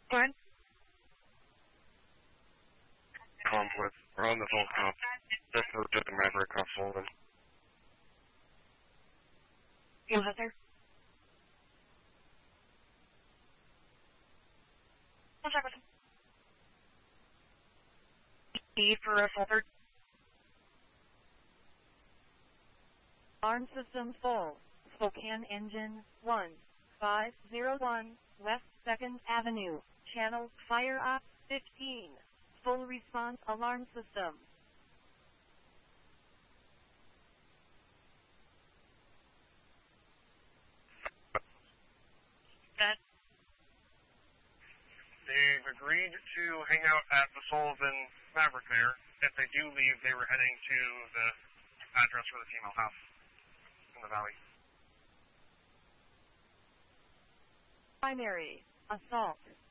Go ahead. With, we're on the phone call. Just moved to the Maverick off Sullivan. You have there? I'll check with him. Need for a filter. Alarm system full. Spokane engine 1501 West 2nd Avenue. Channel fire op 15. Full response alarm system. That They've agreed to hang out at the Sullivan Maverick there. If they do leave, they were heading to the address for the female house in the valley. Primary assault